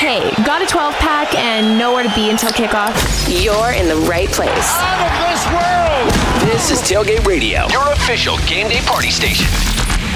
Hey, got a 12-pack and nowhere to be until kickoff? You're in the right place. Out of this world! This is Tailgate Radio, your official game day party station.